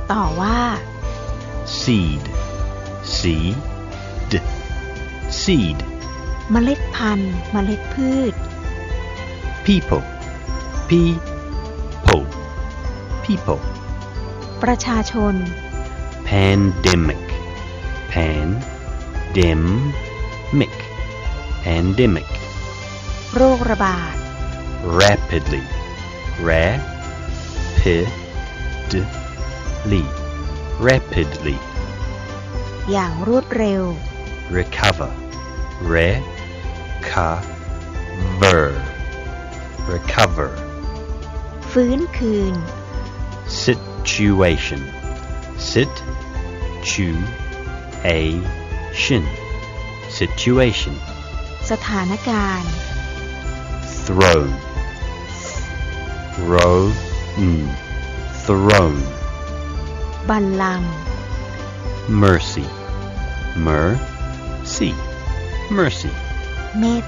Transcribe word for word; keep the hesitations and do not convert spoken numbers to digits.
ต่อว่า seed seed seed เมล็ดพันธุ์เมล็ดพืช people people people ประชาชน pandemic pandemic pandemic โรคระบาด rapidly rapidly rapidly อย่างรวดเร็ว recover recover recover ฟื้นคืน situation situation situation สถานการณ์ throne throne throne บัลลังก์ mercy mercy mercy เมต